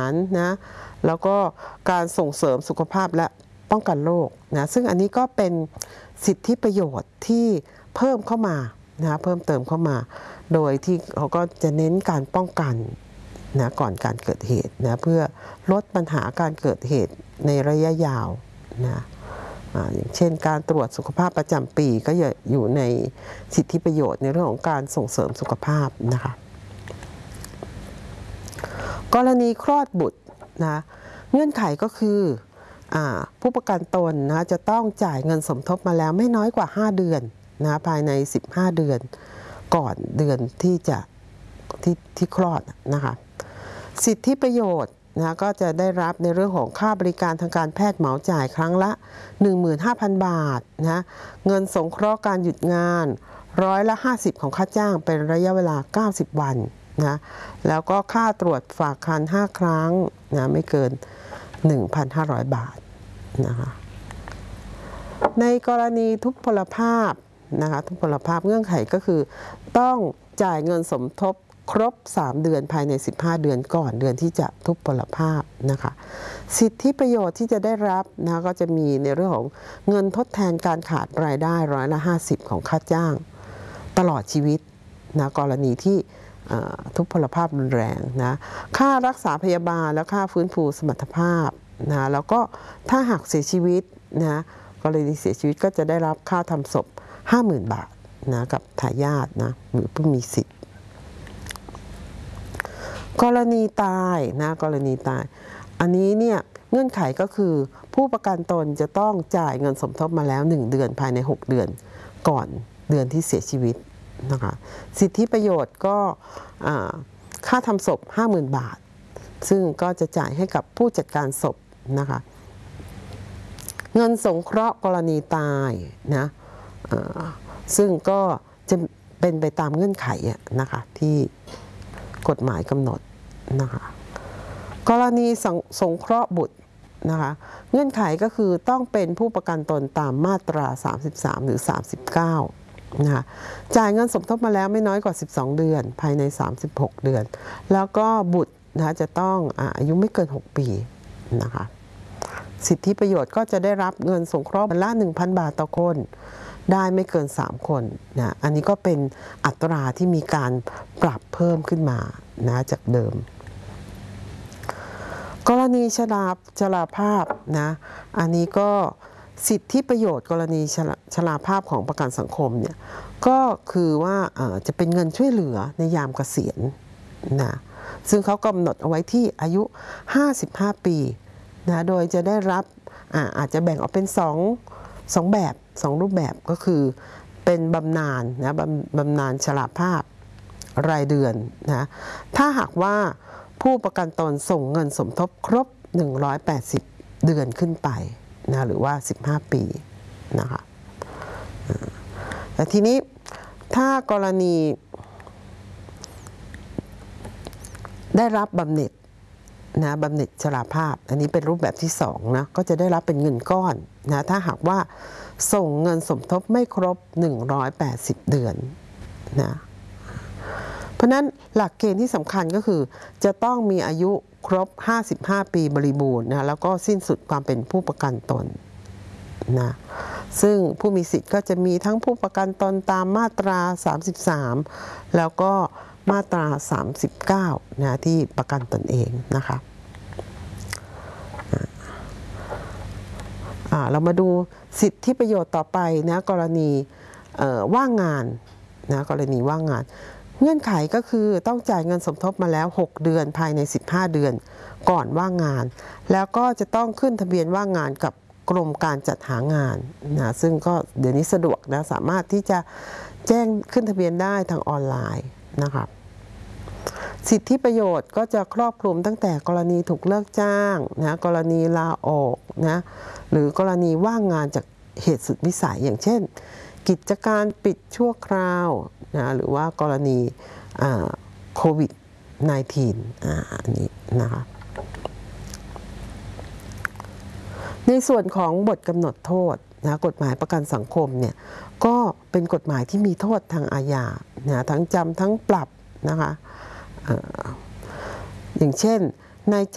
ารนะแล้วก็การส่งเสริมสุขภาพและป้องกันโรคนะซึ่งอันนี้ก็เป็นสิทธิประโยชน์ที่เพิ่มเข้ามานะเพิ่มเติมเข้ามาโดยที่เขาก็จะเน้นการป้องกันนะก่อนการเกิดเหตุนะเพื่อลดปัญหาการเกิดเหตุในระยะยาวนะอย่างเช่นการตรวจสุขภาพประจำปีก็อยู่ในสิทธิประโยชน์ในเรื่องของการส่งเสริมสุขภาพนะคะกรณีคลอดบุตรนะเงื่อนไขก็คือผู้ประกันตนนะจะต้องจ่ายเงินสมทบมาแล้วไม่น้อยกว่า5เดือนนะภายใน15เดือนก่อนเดือนที่คลอดนะคะสิทธิประโยชน์นะก็จะได้รับในเรื่องของค่าบริการทางการแพทย์เหมาจ่ายครั้งละ 15,000 บาทนะเงินสงเคราะห์การหยุดงาน50%ของค่าจ้างเป็นระยะเวลา90วันนะแล้วก็ค่าตรวจฝากครรภ์5ครั้งนะไม่เกิน 1,500 บาทนะคะในกรณีทุพพลภาพนะคะทุพพลภาพเงื่อนไขก็คือต้องจ่ายเงินสมทบครบ3เดือนภายใน15เดือนก่อนเดือนที่จะทุพพลภาพนะคะสิทธิประโยชน์ที่จะได้รับนะก็จะมีในเรื่องของเงินทดแทนการขาดรายได้50%ของค่าจ้างตลอดชีวิตนะกรณีที่ทุพพลภาพรุนแรงนะค่ารักษาพยาบาลและค่าฟื้นฟูสมรรถภาพนะแล้วก็ถ้าหากเสียชีวิตนะกรณีเสียชีวิตก็จะได้รับค่าทำศพ 50,000 บาทนะกับทายาทนะหรือผู้มีสิทธิ์กรณีตายนะกรณีตายอันนี้เนี่ยเงื่อนไขก็คือผู้ประกันตนจะต้องจ่ายเงินสมทบมาแล้ว1เดือนภายใน6เดือนก่อนเดือนที่เสียชีวิตนะคะสิทธิประโยชน์ก็ค่าทำศพ 50,000 บาทซึ่งก็จะจ่ายให้กับผู้จัดการศพนะคะเงินสงเคราะห์กรณีตายนะซึ่งก็จะเป็นไปตามเงื่อนไขนะคะที่กฎหมายกำหนดนะคะกรณีสงเคราะห์บุตรนะคะเงื่อนไขก็คือต้องเป็นผู้ประกันตนตามมาตรา33หรือ39นะคะจ่ายเงินสมทบมาแล้วไม่น้อยกว่า12เดือนภายใน36เดือนแล้วก็บุตรนะคะจะต้องอายุไม่เกิน6ปีนะคะสิทธิประโยชน์ก็จะได้รับเงินสงเคราะห์ละ 1,000 บาทต่อคนได้ไม่เกิน3คนนะอันนี้ก็เป็นอัตราที่มีการปรับเพิ่มขึ้นมานะจากเดิมกรณีชราภาพนะอันนี้ก็สิทธิประโยชน์กรณีชราภาพของประกันสังคมเนี่ยก็คือว่าจะเป็นเงินช่วยเหลือในยามเกษียณนะซึ่งเขากำหนดเอาไว้ที่อายุ55ปีนะโดยจะได้รับอาจจะแบ่งออกเป็น2แบบ2รูปแบบก็คือเป็นบำนาญนะบำนาญชราภาพรายเดือนนะถ้าหากว่าผู้ประกันตนส่งเงินสมทบครบ180เดือนขึ้นไปนะหรือว่า15ปีนะคะแต่ทีนี้ถ้ากรณีได้รับบำเหน็จนะบำเหน็จชราภาพอันนี้เป็นรูปแบบที่2นะก็จะได้รับเป็นเงินก้อนนะถ้าหากว่าส่งเงินสมทบไม่ครบ180เดือนนะเพราะนั้นหลักเกณฑ์ที่สำคัญก็คือจะต้องมีอายุครบ55ปีบริบูรณ์นะแล้วก็สิ้นสุดความเป็นผู้ประกันตนนะซึ่งผู้มีสิทธิ์ก็จะมีทั้งผู้ประกันตนตามมาตรา33แล้วก็มาตรา39นะที่ประกันตนเองนะคะเรามาดูสิทธิประโยชน์ต่อไปนะกรณีว่างงานนะกรณีว่างงานเงื่อนไขก็คือต้องจ่ายเงินสมทบมาแล้ว6เดือนภายใน15เดือนก่อนว่างงานแล้วก็จะต้องขึ้นทะเบียนว่างงานกับกรมการจัดหางานนะซึ่งก็เดี๋ยวนี้สะดวกนะสามารถที่จะแจ้งขึ้นทะเบียนได้ทางออนไลน์นะครับสิทธิประโยชน์ก็จะครอบคลุมตั้งแต่กรณีถูกเลิกจ้างนะกรณีลาออกนะหรือกรณีว่างงานจากเหตุสุดวิสัยอย่างเช่นกิจการปิดชั่วคราวนะหรือว่ากรณีโควิด -19 อันนี้นะคะในส่วนของบทกำหนดโทษนะกฎหมายประกันสังคมเนี่ยก็เป็นกฎหมายที่มีโทษทางอาญานะทั้งจำทั้งปรับนะคะอย่างเช่นนาย